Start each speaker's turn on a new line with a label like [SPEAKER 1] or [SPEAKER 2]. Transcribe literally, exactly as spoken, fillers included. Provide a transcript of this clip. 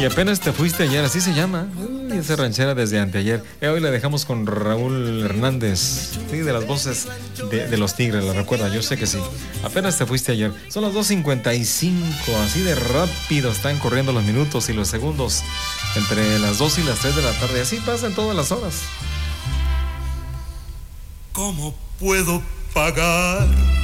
[SPEAKER 1] Y apenas te fuiste ayer, así se llama. Uy, esa ranchera desde anteayer. Eh, hoy la dejamos con Raúl Hernández, sí, de las voces de, de los Tigres, ¿la recuerda? Yo sé que sí. Apenas te fuiste ayer. Son las dos cincuenta y cinco, así de rápido están corriendo los minutos y los segundos entre las dos y las tres de la tarde. Así pasan todas las horas.
[SPEAKER 2] ¿Cómo puedo pagar